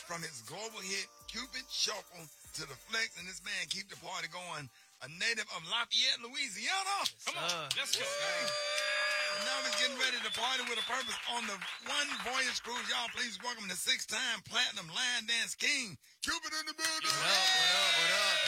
from his global hit Cupid Shuffle to the flex, and this man keep the party going. A native of Lafayette, Louisiana. Come on, let's go. And now he's getting ready to party with a purpose on the One Voyage Cruise. Y'all please welcome the 6-time platinum line dance king, Cupid in the building. What up?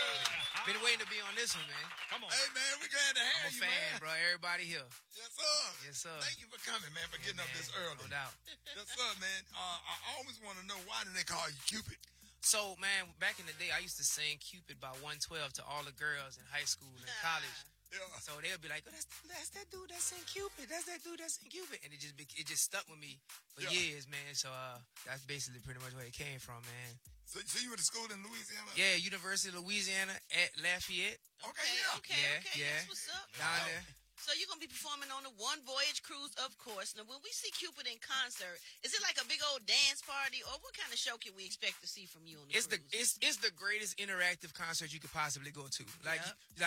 Been waiting to be on this one, man. Come on. Hey, man, we're glad to have I'm a you, fan, man. bro. Everybody here. Yes, sir. Yes, sir. Thank you for coming, man, for getting up this early. No doubt. Yes, sir, man. I always want to know, why do they call you Cupid? So, man, back in the day, I used to sing Cupid by 112 to all the girls in high school and college. Yeah. So they'll be like, oh, that's that dude that sing Cupid. That's that dude that sing Cupid. And it just stuck with me for years, man. So that's basically pretty much where it came from, man. So you went to school in Louisiana? Yeah, University of Louisiana at Lafayette. Okay. Yeah. That's what's up. Down there. So you're going to be performing on the One Voyage Cruise, of course. Now, when we see Cupid in concert, is it like a big old dance party, or what kind of show can we expect to see from you on the cruise? It's the greatest interactive concert you could possibly go to. Like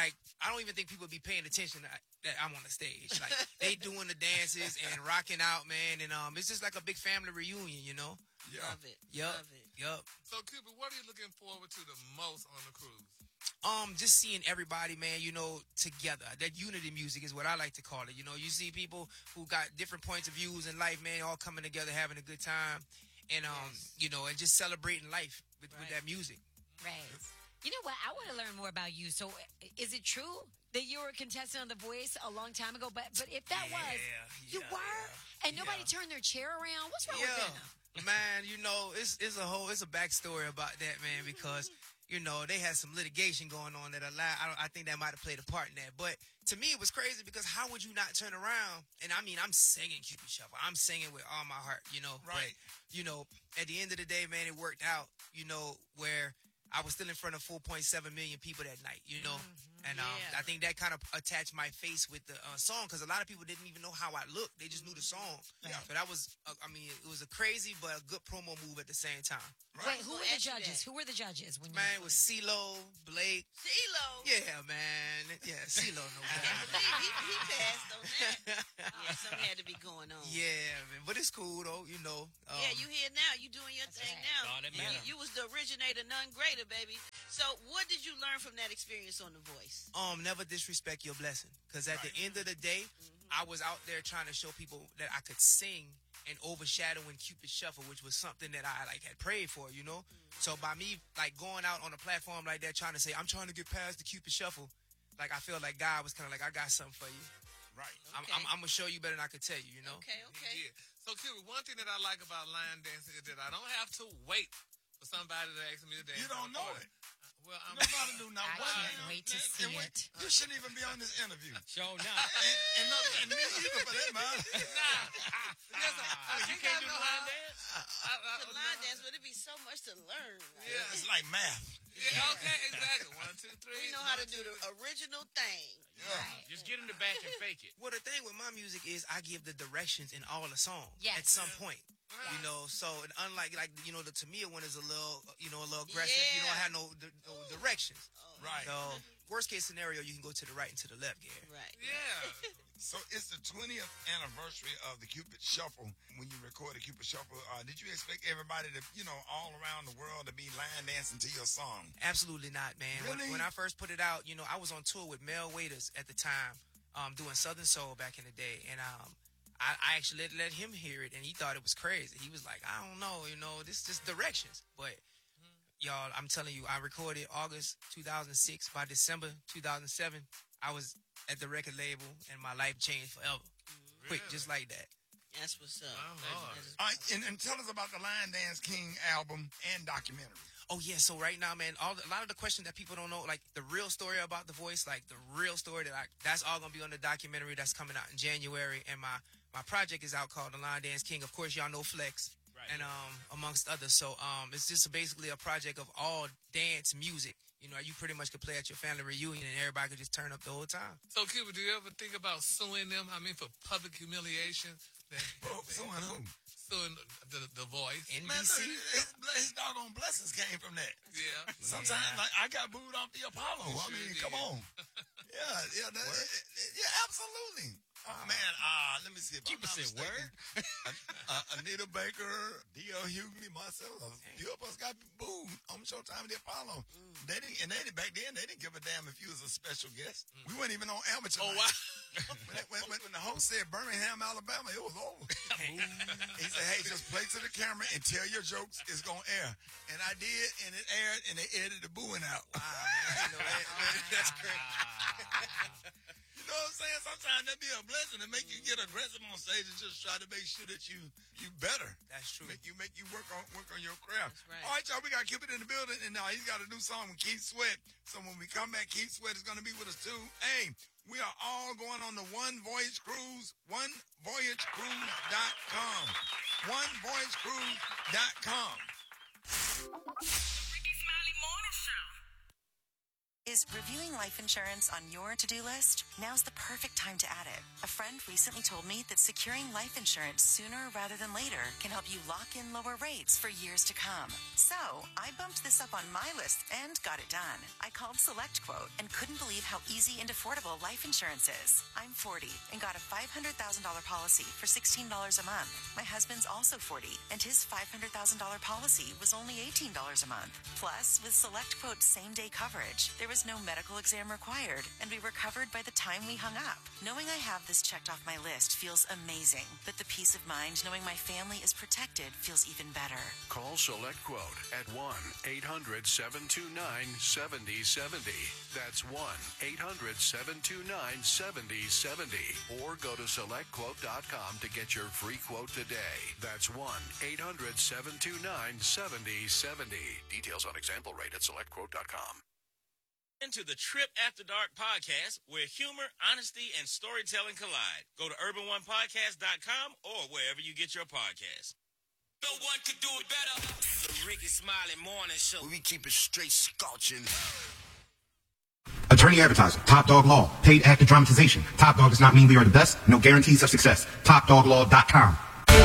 I don't even think people be paying attention that I'm on the stage. Like they doing the dances and rocking out, man. And it's just like a big family reunion, you know. Yeah. Love it. Yup. So, Cupid, what are you looking forward to the most on the cruise? Just seeing everybody, man, you know, together. That unity music is what I like to call it. You know, you see people who got different points of views in life, man, all coming together, having a good time, and you know, and just celebrating life with that music. Right. You know what? I want to learn more about you. So, is it true that you were a contestant on The Voice a long time ago? But if that was, you were, and nobody turned their chair around. What's wrong with them? Man, you know, it's a backstory about that, man, because you know they had some litigation going on that I think that might have played a part in that. But to me, it was crazy because how would you not turn around? And I mean, I'm singing Cupid Shuffle. I'm singing with all my heart, you know. Right. But you know, at the end of the day, man, it worked out. You know, where I was still in front of 4.7 million people that night, you know. And I think that kind of attached my face with the song because a lot of people didn't even know how I looked. They just knew the song. Yeah. So that was, it was a crazy but a good promo move at the same time. Wait, who were the judges? Who were the judges? When Man, it was CeeLo, Blake. CeeLo? Yeah, man. Yeah, CeeLo. No I can't believe he passed on that. Yeah, something had to be going on. Yeah, man. But it's cool, though, you know. Yeah, you here now. You doing your thing now. God, You was the originator, none greater, baby. So what did you learn from that experience on The Voice? Never disrespect your blessing. Because at the end of the day, I was out there trying to show people that I could sing and overshadowing Cupid Shuffle, which was something that I had prayed for, you know? So by me going out on a platform like that trying to say, I'm trying to get past the Cupid Shuffle, I feel like God was kind of like, I got something for you. Right. Okay. I'm going to show you better than I could tell you, you know? Okay. Yeah. So, Cupid, one thing that I like about line dancing is that I don't have to wait for somebody to ask me to dance. You don't know it. Well, You don't know how to do not I one can't thing. wait to see And it. You shouldn't even be on this interview. Show now. and me either, for that matter. You can't do line dance? The line dance, would it be so much to learn? Like, Yeah. It's like math. Yeah, okay, exactly. 1, 2, 3. we know how to do the original thing. Yeah. Just get in the back and fake it. Well, the thing with my music is I give the directions in all the songs Yes. at some point. You know, so unlike the Tamia one is a little aggressive. You don't have no directions. Right. So worst case scenario, you can go to the right and to the left, Gary. Right. Yeah. So it's the 20th anniversary of the Cupid Shuffle. When you recorded Cupid Shuffle, did you expect everybody to, all around the world to be line dancing to your song? Absolutely not, man. Really? When I first put it out, I was on tour with Mel Waiters at the time, doing Southern Soul back in the day, and I actually let him hear it, and he thought it was crazy. He was like, I don't know, this just directions. But, y'all, I'm telling you, I recorded August 2006. By December 2007, I was at the record label, and my life changed forever. Quick, just like that. That's what's up. Oh, Lord. All right, and tell us about the Line Dance King album and documentary. Oh, yeah, so right now, man, a lot of the questions that people don't know, like the real story about The Voice, like the real story that's all going to be on the documentary that's coming out in January, and my project is out called The Line Dance King. Of course, y'all know Flex, Right. and amongst others. So it's just basically a project of all dance music. You pretty much could play at your family reunion, and everybody could just turn up the whole time. So, Cupid, do you ever think about suing them? I mean, for public humiliation? So and who? Suing the Voice? Man, NBC. look, his doggone blessings came from that. Yeah. Sometimes, I got booed off the Apollo. I mean, did. come on. Yeah, absolutely. Man, let me see if Cupid I'm not said mistaken. Anita Baker, D.L. Hughley, myself, a few of us got booed on Showtime at the Apollo. They didn't back then. They didn't give a damn if you was a special guest. We weren't even on amateur. Oh, night. wow. When the host said Birmingham, Alabama, it was over. He said, "Hey, just play to the camera and tell your jokes. It's gonna air." And I did, and it aired, and they edited the booing out. Wow, man, you know That's crazy. You know what I'm saying? Sometimes that'd be a blessing to make you get aggressive on stage and just try to make sure that you better. That's true. Make you work on your craft. That's right. All right, y'all, we got Cupid in the building, and now he's got a new song with Keith Sweat. So when we come back, Keith Sweat is gonna be with us too. Hey, we are all going on the One Voyage Cruise. OneVoyageCruise.com. OneVoyageCruise.com. Is reviewing life insurance on your to-do list? Now's the perfect time to add it. A friend recently told me that securing life insurance sooner rather than later can help you lock in lower rates for years to come. So, I bumped this up on my list and got it done. I called SelectQuote and couldn't believe how easy and affordable life insurance is. I'm 40 and got a $500,000 policy for $16 a month. My husband's also 40 and his $500,000 policy was only $18 a month. Plus, with SelectQuote's same-day coverage, there was no medical exam required, and we were covered by the time we hung up. Knowing I have this checked off my list feels amazing, but the peace of mind knowing my family is protected feels even better. Call SelectQuote at 1-800-729-7070. That's 1-800-729-7070. Or go to SelectQuote.com to get your free quote today. That's 1-800-729-7070. Details on example rate at SelectQuote.com. Into the Trip After Dark podcast, where humor, honesty, and storytelling collide. Go to urban1podcast.com or wherever you get your podcasts. No one could do it better. The Ricky Smiley Morning Show. We keep it straight scorching. Attorney advertiser, Top Dog Law, paid actor dramatization. Top Dog does not mean we are the best. No guarantees of success. TopDogLaw.com.